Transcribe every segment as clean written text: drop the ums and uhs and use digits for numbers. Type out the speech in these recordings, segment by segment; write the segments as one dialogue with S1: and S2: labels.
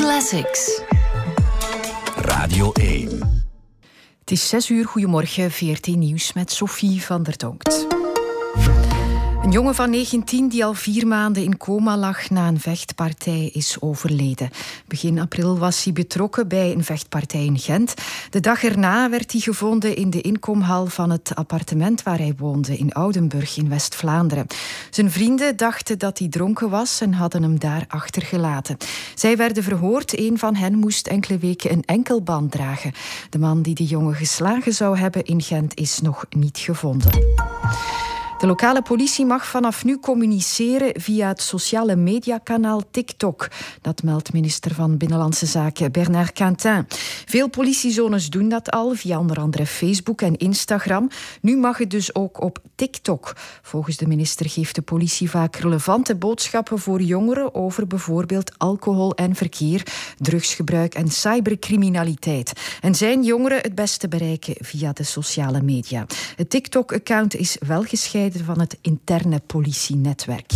S1: Classics.
S2: Radio 1.
S1: Het is 6:00, goedemorgen, VRT Nieuws met Sophie van der Tonkt. Een jongen van 19 die al 4 maanden in coma lag na een vechtpartij is overleden. Begin april was hij betrokken bij een vechtpartij in Gent. De dag erna werd hij gevonden in de inkomhal van het appartement waar hij woonde in Oudenburg in West-Vlaanderen. Zijn vrienden dachten dat hij dronken was en hadden hem daar achtergelaten. Zij werden verhoord. Een van hen moest enkele weken een enkelband dragen. De man die de jongen geslagen zou hebben in Gent is nog niet gevonden. De lokale politie mag vanaf nu communiceren via het sociale mediakanaal TikTok. Dat meldt minister van Binnenlandse Zaken Bernard Quintin. Veel politiezones doen dat al, via onder andere Facebook en Instagram. Nu mag het dus ook op TikTok. Volgens de minister geeft de politie vaak relevante boodschappen voor jongeren over bijvoorbeeld alcohol en verkeer, drugsgebruik en cybercriminaliteit. En zijn jongeren het beste bereiken via de sociale media. Het TikTok-account is wel gescheiden van het interne politienetwerk.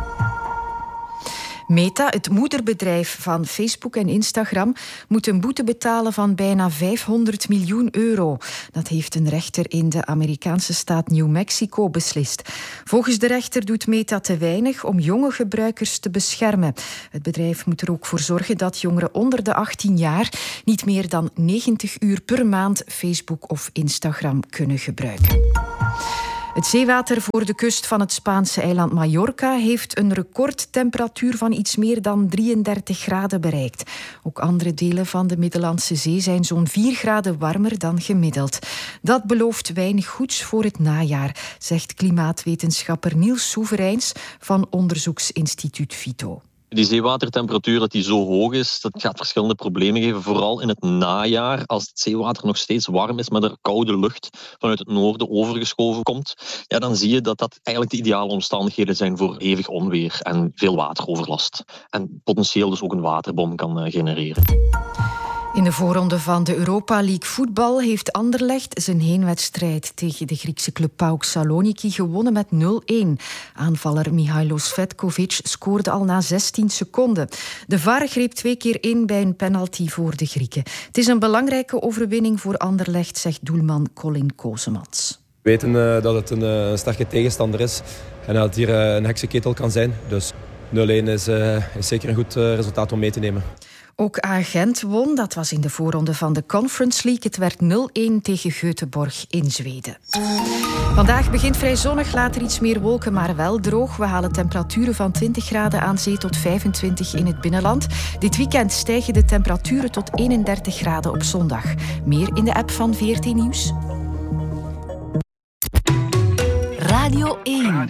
S1: Meta, het moederbedrijf van Facebook en Instagram, moet een boete betalen van bijna €500 miljoen. Dat heeft een rechter in de Amerikaanse staat New Mexico beslist. Volgens de rechter doet Meta te weinig om jonge gebruikers te beschermen. Het bedrijf moet er ook voor zorgen dat jongeren onder de 18 jaar niet meer dan 90 uur per maand Facebook of Instagram kunnen gebruiken. Het zeewater voor de kust van het Spaanse eiland Mallorca heeft een recordtemperatuur van iets meer dan 33 graden bereikt. Ook andere delen van de Middellandse Zee zijn zo'n 4 graden warmer dan gemiddeld. Dat belooft weinig goeds voor het najaar, zegt klimaatwetenschapper Niels Soevereins van onderzoeksinstituut Vito.
S3: Die zeewatertemperatuur dat die zo hoog is, dat gaat verschillende problemen geven. Vooral in het najaar, als het zeewater nog steeds warm is, maar er koude lucht vanuit het noorden overgeschoven komt, ja, dan zie je dat dat eigenlijk de ideale omstandigheden zijn voor hevig onweer en veel wateroverlast. En potentieel dus ook een waterbom kan genereren.
S1: In de voorronde van de Europa League voetbal heeft Anderlecht zijn heenwedstrijd tegen de Griekse club PAOK Saloniki gewonnen met 0-1. Aanvaller Mihailo Svetkovic scoorde al na 16 seconden. De VAR greep 2 keer in bij een penalty voor de Grieken. Het is een belangrijke overwinning voor Anderlecht, zegt doelman Colin Kozemans.
S4: We weten dat het een sterke tegenstander is en dat het hier een heksenketel kan zijn. Dus 0-1 is zeker een goed resultaat om mee te nemen.
S1: Ook Gent won, dat was in de voorronde van de Conference League. Het werd 0-1 tegen Göteborg in Zweden. Vandaag begint vrij zonnig, later iets meer wolken, maar wel droog. We halen temperaturen van 20 graden aan zee tot 25 in het binnenland. Dit weekend stijgen de temperaturen tot 31 graden op zondag. Meer in de app van VRT Nieuws.
S2: Radio 1.